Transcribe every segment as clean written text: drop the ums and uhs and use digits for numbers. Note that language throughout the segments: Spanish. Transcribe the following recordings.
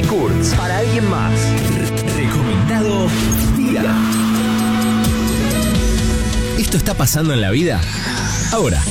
Kurtz. Para alguien más. Recomendado día. ¿Esto está pasando en la vida? Ahora.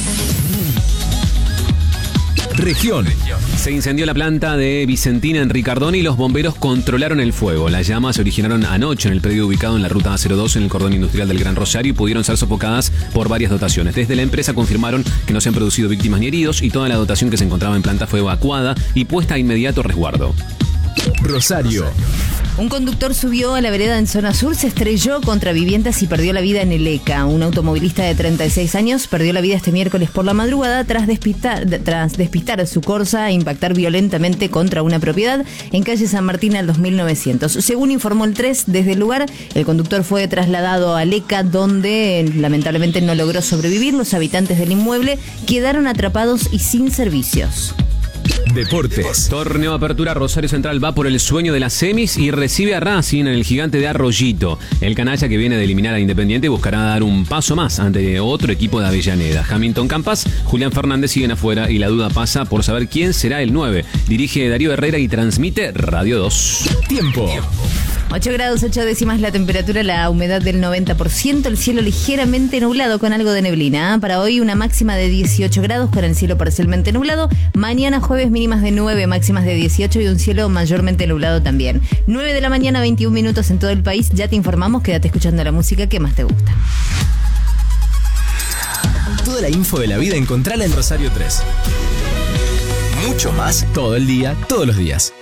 Región. Se incendió la planta de Vicentina en Ricardón y los bomberos controlaron el fuego. Las llamas se originaron anoche en el predio ubicado en la ruta A02 en el cordón industrial del Gran Rosario y pudieron ser sofocadas por varias dotaciones. Desde la empresa confirmaron que no se han producido víctimas ni heridos y toda la dotación que se encontraba en planta fue evacuada y puesta a inmediato resguardo. Rosario. Un conductor subió a la vereda en zona sur, se estrelló contra viviendas y perdió la vida en el ECA. Un automovilista de 36 años perdió la vida este miércoles por la madrugada tras despistar su Corsa e impactar violentamente contra una propiedad en calle San Martín al 2900. Según informó el 3, desde el lugar, el conductor fue trasladado al ECA, donde lamentablemente no logró sobrevivir. Los habitantes del inmueble quedaron atrapados y sin servicios. Deportes. Torneo Apertura, Rosario Central va por el sueño de las semis y recibe a Racing en el Gigante de Arroyito. El canalla que viene de eliminar a Independiente buscará dar un paso más ante otro equipo de Avellaneda. Hamilton Campas, Julián Fernández siguen afuera y la duda pasa por saber quién será el 9. Dirige Darío Herrera y transmite Radio 2. Tiempo. 8 grados 8 décimas la temperatura, la humedad del 90%, el cielo ligeramente nublado con algo de neblina. Para hoy una máxima de 18 grados con el cielo parcialmente nublado. Mañana jueves mínimas de 9, máximas de 18 y un cielo mayormente nublado también. 9 de la mañana, 21 minutos en todo el país. Ya te informamos, quédate escuchando la música que más te gusta. Toda la info de la vida encontrala en Rosario 3. Mucho más todo el día, todos los días.